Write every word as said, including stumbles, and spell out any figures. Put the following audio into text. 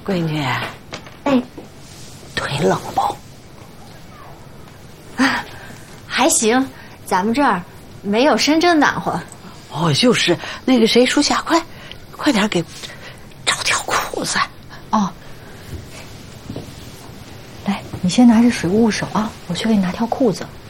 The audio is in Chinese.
闺女， 哎， 腿冷不？ 啊，还行，咱们这儿没有深圳暖和。 哦，就是那个谁，属下，快，快点给找条裤子。 哦，来，你先拿着水捂手啊，我去给你拿条裤子。